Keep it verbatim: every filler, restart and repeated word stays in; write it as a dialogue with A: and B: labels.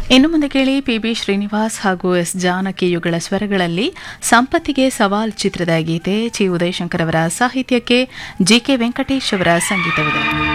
A: ಇನ್ನು ಮುಂದೆ ಕೇಳಿ ಪಿಬಿ ಶ್ರೀನಿವಾಸ್ ಹಾಗೂ ಎಸ್ ಜಾನಕಿಯುಗಳ ಸ್ವರಗಳಲ್ಲಿ ಸಂಪತ್ತಿಗೆ ಸವಾಲ್ ಚಿತ್ರದ ಗೀತೆ. ಚಿ ಉದಯಶಂಕರ್ ಅವರ ಸಾಹಿತ್ಯಕ್ಕೆ ಜಿ ಕೆ ವೆಂಕಟೇಶ್ ಅವರ ಸಂಗೀತವಿದೆ.